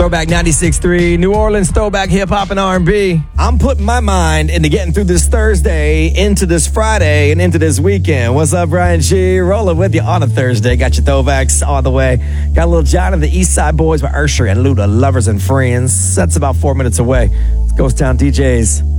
Throwback 96.3, New Orleans throwback hip-hop and R&B. I'm putting my mind into getting through this Thursday, into this Friday, and into this weekend. What's up, Brian G? Rolling with you on a Thursday. Got your throwbacks all the way. Got a little John and the East Side Boys with Ursher and Luda, Lovers and Friends. That's about 4 minutes away. It's Ghost Town DJs.